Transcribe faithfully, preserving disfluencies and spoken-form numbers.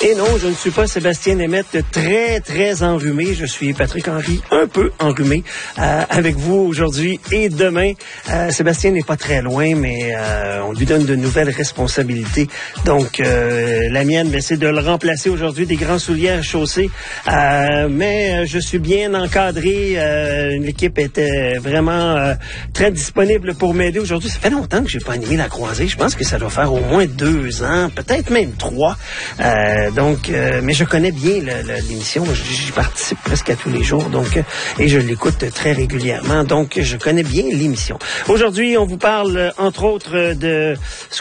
Et non, je ne suis pas Sébastien Nemeth, très, très enrhumé. Je suis Patrick Henry, un peu enrhumé, euh, avec vous aujourd'hui et demain. Euh, Sébastien n'est pas très loin, mais euh, on lui donne de nouvelles responsabilités. Donc, euh, la mienne, ben, c'est de le remplacer aujourd'hui, des grands souliers à chausser. Euh, mais je suis bien encadré. Euh, l'équipe était vraiment euh, très disponible pour m'aider aujourd'hui. Ça fait longtemps que j'ai pas animé la croisée. Je pense que ça doit faire au moins deux ans, peut-être même trois. Euh, donc, euh, mais je connais bien le, le, l'émission. J'y participe presque à tous les jours, donc, euh, et je l'écoute très régulièrement. Donc, je connais bien l'émission. Aujourd'hui, on vous parle, entre autres, de ce